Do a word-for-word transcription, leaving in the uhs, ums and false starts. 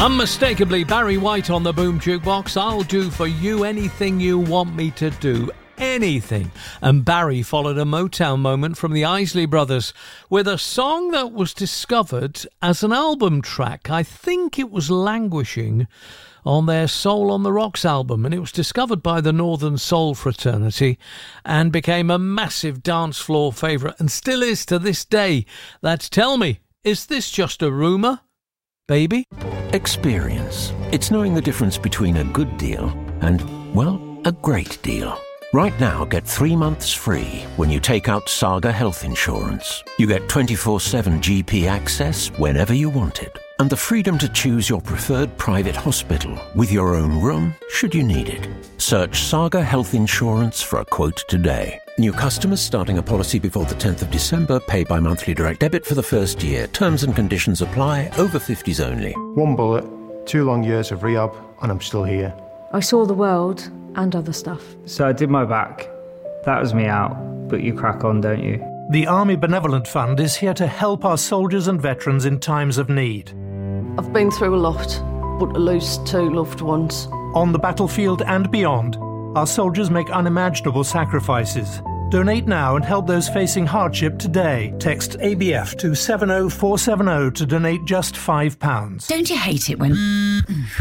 Unmistakably Barry White on the Boom Jukebox. I'll do for you anything you want me to do. Anything. And Barry followed a Motown moment from the Isley Brothers with a song that was discovered as an album track. I think it was Languishing on their Soul on the Rocks album, and it was discovered by the Northern Soul Fraternity and became a massive dance floor favourite and still is to this day. That's Tell Me, Is This Just a Rumour, Baby? Experience. It's knowing the difference between a good deal and, well, a great deal. Right now, get three months free when you take out Saga Health Insurance. You get twenty-four seven G P access whenever you want it, and the freedom to choose your preferred private hospital with your own room should you need it. Search Saga Health Insurance for a quote today. New customers starting a policy before the tenth of December pay by monthly direct debit for the first year. Terms and conditions apply. Over fifties only. One bullet, two long years of rehab, and I'm still here. I saw the world and other stuff. So I did my back. That was me out, but you crack on, don't you? The Army Benevolent Fund is here to help our soldiers and veterans in times of need. I've been through a lot, but to lose two loved ones. On the battlefield and beyond, our soldiers make unimaginable sacrifices. Donate now and help those facing hardship today. Text A B F to seven oh four seven oh to donate just five pounds. Don't you hate it when